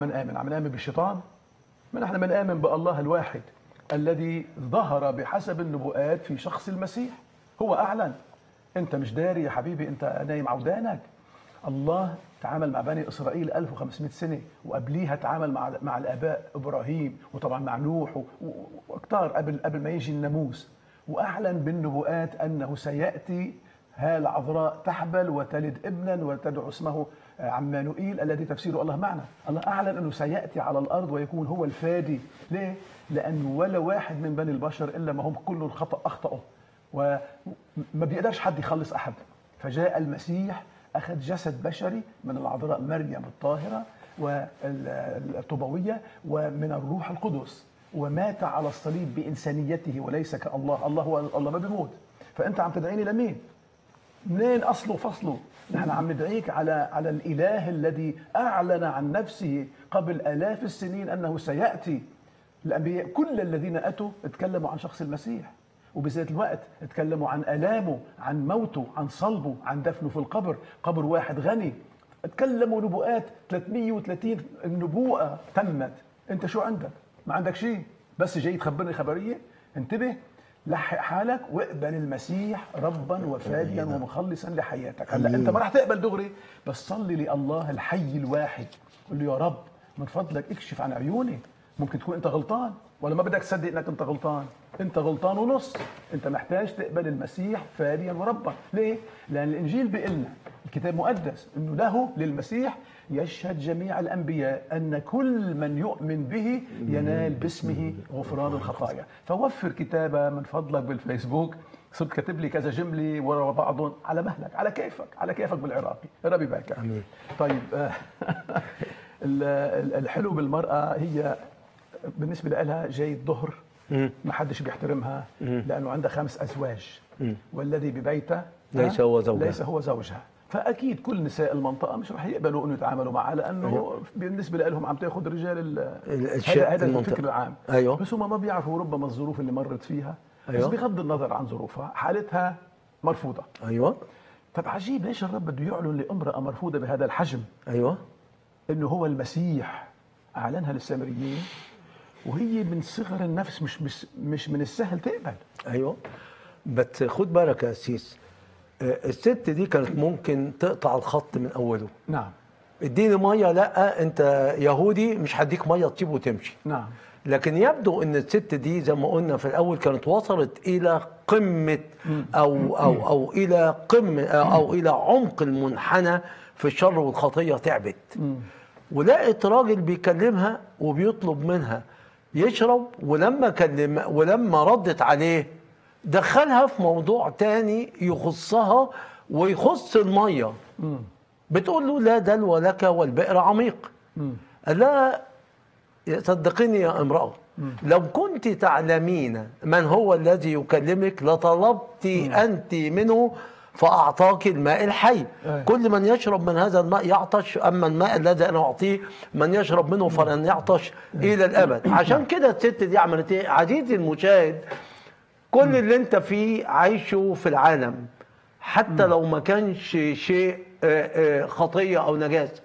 عم نآمن بالشيطان؟ ما نحن بنآمن بالله الواحد الذي ظهر بحسب النبوءات في شخص المسيح. هو أعلن. أنت مش داري يا حبيبي، أنت نايم عودانك. الله تعامل مع بني إسرائيل 1500 سنة، وقبليها تعامل مع الآباء إبراهيم، وطبعا مع نوح وأكثر قبل ما يجي الناموس، وأعلن بالنبوءات أنه سيأتي العذراء تحبل وتلد ابنا وتدعو اسمه عمانوئيل الذي تفسيره الله معنا. الله أعلن أنه سيأتي على الأرض ويكون هو الفادي. ليه؟ لأنه ولا واحد من بني البشر إلا ما هم كل الخطأ أخطأوا، وما بيقدرش حد يخلص أحد. فجاء المسيح أخذ جسد بشري من العذراء مريم الطاهرة والطوبوية ومن الروح القدس، ومات على الصليب بإنسانيته وليس كالله. الله هو الله ما بيموت. فأنت عم تدعيني لمين؟ منين أصله فصله؟ نحن عم ندعيك على الإله الذي أعلن عن نفسه قبل آلاف السنين أنه سيأتي. الأنبياء كل الذين أتوا اتكلموا عن شخص المسيح، وبذات الوقت اتكلموا عن آلامه، عن موته، عن صلبه، عن دفنه في القبر، قبر واحد غني. اتكلموا نبوءات 330 نبوءة تمت. انت شو عندك؟ ما عندك شيء، بس جاي تخبرني خبرية؟ انتبه، لحق حالك واقبل المسيح ربا وفاديا ومخلصا لحياتك. هلا انت ما راح تقبل دغري، بس صلي لله الحي الواحد، قل له يا رب من فضلك اكشف عن عيوني. ممكن تكون انت غلطان، ولا ما بدك تصدق انك انت غلطان. انت غلطان ونص. انت محتاج تقبل المسيح فاديا وربا. ليه؟ لان الانجيل بيقول لنا، الكتاب المقدس، انه له للمسيح يشهد جميع الانبياء ان كل من يؤمن به ينال باسمه غفران الخطايا. فوفر كتابه من فضلك بالفيسبوك، صرت كاتب لي كذا جمله ورا بعضهم على مهلك، على كيفك، على كيفك بالعراقي. ربي يباركك. امين. طيب الحلو بالمرأة هي بالنسبة لها جاي الظهر ما حدش بيحترمها، لأنه عندها 5 أزواج، والذي ببيته ليس هو زوجها. فأكيد كل نساء المنطقة مش رح يقبلوا أنه يتعاملوا معها، لأنه بالنسبة لهم عم تأخذ رجال هذا الفكر العام. بس هم ما بيعرفوا ربما الظروف اللي مرت فيها. بس بغض النظر عن ظروفها، حالتها مرفوضة. طب عجيب، ليش الرب بده يعلن لامرأة مرفوضة بهذا الحجم انه هو المسيح؟ اعلنها للسامريين وهي من صغر النفس، مش من السهل تقبل. بس خد بالك يا سيس، الست دي كانت ممكن تقطع الخط من اوله. نعم. اديني ميه، لا انت يهودي مش هديك ميه تسيب وتمشي. نعم. لكن يبدو ان الست دي زي ما قلنا في الاول كانت وصلت الى قمه او الى قمه او الى عمق المنحنى في الشر والخطيه. تعبت ولقت راجل بيكلمها وبيطلب منها يشرب، ولما ردت عليه دخلها في موضوع تاني يخصها ويخص الميه. بتقول له لا دلو لك والبئر عميق. قال لها صدقيني يا امرأة، لو كنت تعلمين من هو الذي يكلمك لطلبت أنت منه فأعطاك الماء الحي. كل من يشرب من هذا الماء يعطش، أما الماء الذي أنا أعطيه من يشرب منه فلن يعطش إلى الأبد. عشان كده الست دي عملت إيه؟ عزيزي المشاهد، كل اللي أنت فيه عايشه في العالم، حتى لو ما كانش شيء خطية أو نجاسة،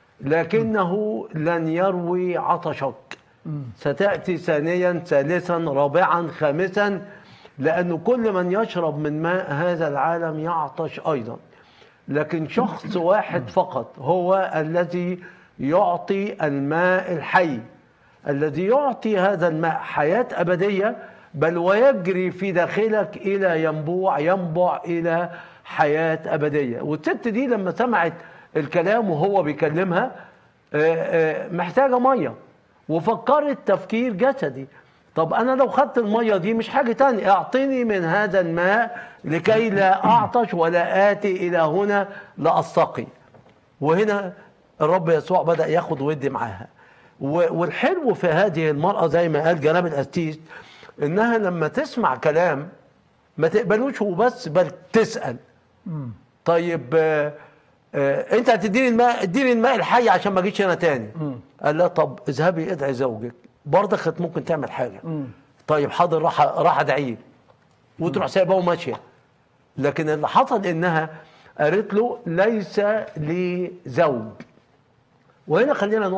لكنه لن يروي عطشك. ستأتي ثانيا، ثالثا، رابعا، خامسا، لأنه كل من يشرب من ماء هذا العالم يعطش أيضا. لكن شخص واحد فقط هو الذي يعطي الماء الحي، الذي يعطي هذا الماء حياة أبدية، بل ويجري في داخلك إلى ينبع إلى حياة أبدية. والست دي لما سمعت الكلام وهو بيكلمها محتاجة مية، وفكرت تفكير جسدي. طب أنا لو خدت المية دي مش حاجة تانية، اعطيني من هذا الماء لكي لا أعطش ولا آتي إلى هنا لأستقي. وهنا الرب يسوع بدأ ياخد ودي معاها. والحلو في هذه المرأة زي ما قال جناب القسيس، إنها لما تسمع كلام ما تقبلوش وبس، بل تسأل. طيب انت هتديني الماء، اديني الماء الحي عشان ما اجيش هنا تاني. قال لا، طب اذهبي ادعي زوجك، برضه كانت ممكن تعمل حاجه. طيب حاضر، راح ادعيه، وتروح سايباه وماشيه. لكن اللي حصل انها قالت له ليس لي زوج. وهنا خلينا